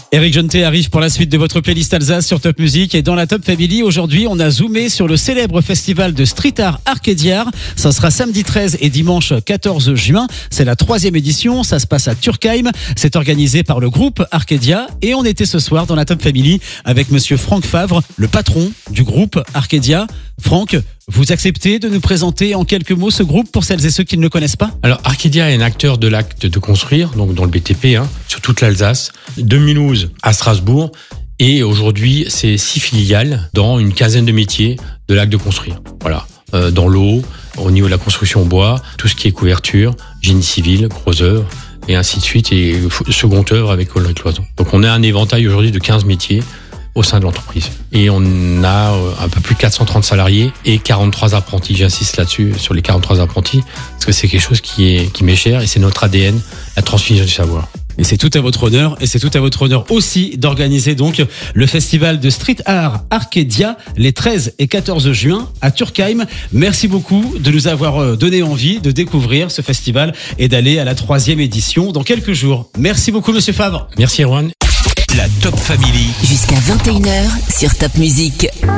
Eric Jonté arrive pour la suite de votre playlist Alsace sur Top Music. Et dans la Top Family, aujourd'hui, on a zoomé sur le célèbre festival de street art Arkédia. Ça sera samedi 13 et dimanche 14 juin. C'est la 3e édition. Ça se passe à Turkheim. C'est organisé par le groupe Arkédia. Et on était ce soir dans la Top Family avec monsieur Franck Favre, le patron du groupe Arkédia. Franck, vous acceptez de nous présenter en quelques mots ce groupe pour celles et ceux qui ne le connaissent pas? Alors, Arkédia est un acteur de l'acte de construire, donc dans le BTP, sur toute l'Alsace, de Mulhouse à Strasbourg. Et aujourd'hui, c'est 6 filiales dans une quinzaine de métiers de l'acte de construire. Voilà. Dans l'eau, au niveau de la construction en bois, tout ce qui est couverture, génie civil, gros œuvre, et ainsi de suite, et second œuvre avec coloris cloison. Donc on a un éventail aujourd'hui de 15 métiers au sein de l'entreprise. Et on a un peu plus de 430 salariés et 43 apprentis. J'insiste là-dessus, sur les 43 apprentis, parce que c'est quelque chose qui m'est cher et c'est notre ADN, la transmission du savoir. Et c'est tout à votre honneur, et c'est tout à votre honneur aussi d'organiser donc le festival de street art Arkédia les 13 et 14 juin à Turkheim. Merci beaucoup de nous avoir donné envie de découvrir ce festival et d'aller à la 3e édition dans quelques jours. Merci beaucoup monsieur Favre. Merci Erwan. La Top Family. Jusqu'à 21h sur Top Music.